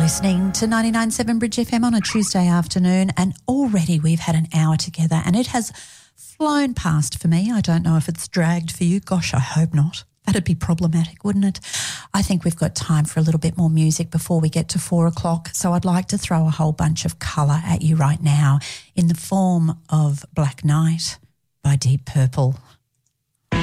listening to 99.7 Bridge FM on a Tuesday afternoon, and already we've had an hour together and it has flown past for me. I don't know if it's dragged for you. Gosh, I hope not. That'd be problematic, wouldn't it? I think we've got time for a little bit more music before we get to 4 o'clock, so I'd like to throw a whole bunch of colour at you right now in the form of Black Knight by Deep Purple.